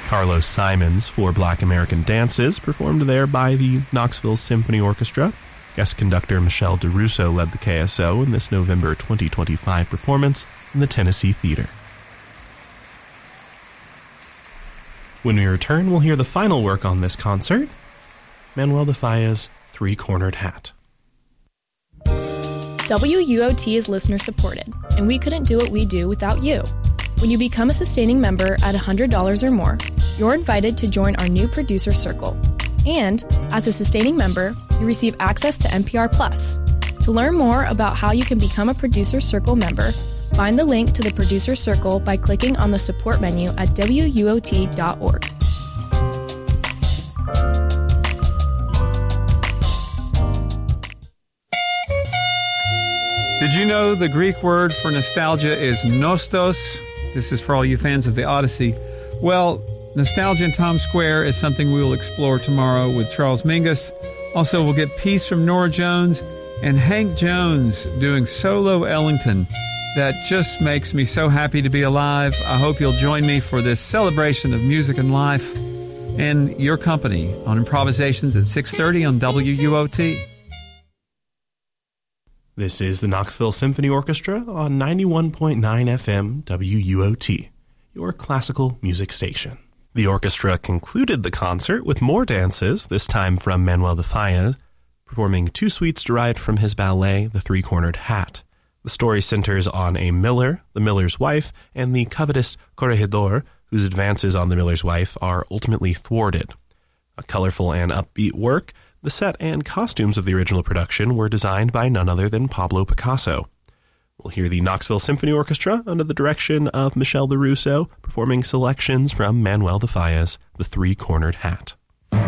Carlos Simons for Black American Dances, performed there by the Knoxville Symphony Orchestra. Guest conductor Michelle DeRusso led the KSO in this November 2025 performance in the Tennessee Theater. When we return, we'll hear the final work on this concert, Manuel de Falla's Three-Cornered Hat. WUOT is listener-supported, and we couldn't do what we do without you. When you become a sustaining member at $100 or more, you're invited to join our new producer circle. And, as a sustaining member, you receive access to NPR Plus. To learn more about how you can become a producer circle member, find the link to the producer circle by clicking on the support menu at WUOT.org. Did you know the Greek word for nostalgia is nostos? This is for all you fans of the Odyssey. Well, nostalgia in Times Square is something we will explore tomorrow with Charles Mingus. Also, we'll get Peace from Norah Jones and Hank Jones doing Solo Ellington. That just makes me so happy to be alive. I hope you'll join me for this celebration of music and life and your company on Improvisations at 6:30 on WUOT. This is the Knoxville Symphony Orchestra on 91.9 FM WUOT, your classical music station. The orchestra concluded the concert with more dances, this time from Manuel de Falla, performing two suites derived from his ballet, The Three-Cornered Hat. The story centers on a miller, the miller's wife, and the covetous corregidor, whose advances on the miller's wife are ultimately thwarted. A colorful and upbeat work, the set and costumes of the original production were designed by none other than Pablo Picasso. We'll hear the Knoxville Symphony Orchestra under the direction of Michelle DeRusso performing selections from Manuel de Falla's The Three-Cornered Hat.